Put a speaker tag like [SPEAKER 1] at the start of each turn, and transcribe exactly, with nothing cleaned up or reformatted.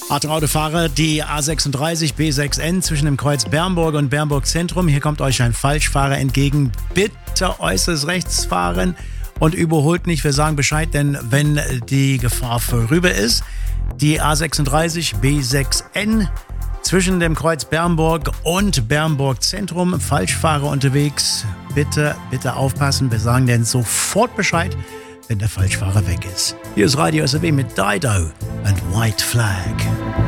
[SPEAKER 1] Achtung Autofahrer, die A sechsunddreißig B sechs N zwischen dem Kreuz Bernburg und Bernburg Zentrum. Hier kommt euch ein Falschfahrer entgegen. Bitte äußerst rechts fahren und überholt nicht. Wir sagen Bescheid, denn wenn die Gefahr vorüber ist, die A sechsunddreißig B sechs N zwischen dem Kreuz Bernburg und Bernburg Zentrum. Falschfahrer unterwegs. Bitte, bitte aufpassen. Wir sagen denn sofort Bescheid, wenn der Falschfahrer weg ist. Hier ist Radio S R W mit Dido und White Flag.